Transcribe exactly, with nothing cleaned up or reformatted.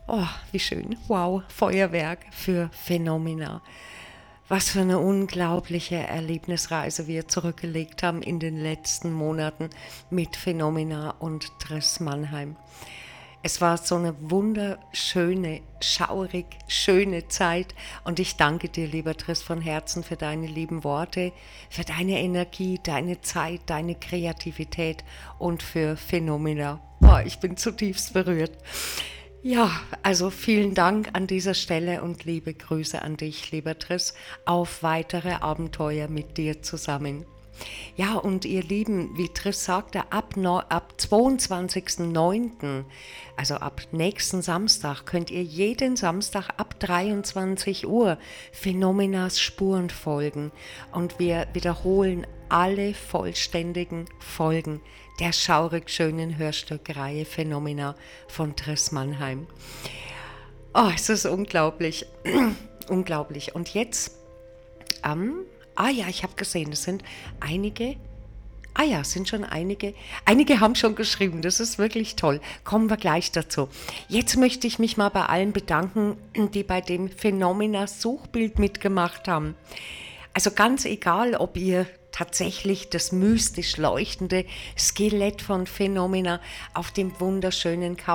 Oh, wie schön. Wow, Feuerwerk für Phänomena. Was für eine unglaubliche Erlebnisreise wir zurückgelegt haben in den letzten Monaten mit Phänomena und Triss Mannheim. Es war so eine wunderschöne, schaurig, schöne Zeit und ich danke dir, lieber Triss, von Herzen für deine lieben Worte, für deine Energie, deine Zeit, deine Kreativität und für Phänomena. Boah, ich bin zutiefst berührt. Ja, also vielen Dank an dieser Stelle und liebe Grüße an dich, lieber Triss, auf weitere Abenteuer mit dir zusammen. Ja, und ihr Lieben, wie Triss sagte, ab, no, ab zweiundzwanzigsten neunten, also ab nächsten Samstag, könnt ihr jeden Samstag ab dreiundzwanzig Uhr Phänomenas Spuren folgen. Und wir wiederholen alle vollständigen Folgen der schaurig schönen Hörstückreihe Phänomena von Triss Mannheim. Oh, es ist unglaublich, unglaublich. Und jetzt am... Ähm, Ah ja, ich habe gesehen, es sind einige, ah ja, es sind schon einige, einige haben schon geschrieben, das ist wirklich toll. Kommen wir gleich dazu. Jetzt möchte ich mich mal bei allen bedanken, die bei dem Phänomena-Suchbild mitgemacht haben. Also ganz egal, ob ihr tatsächlich das mystisch leuchtende Skelett von Phänomena auf dem wunderschönen Cover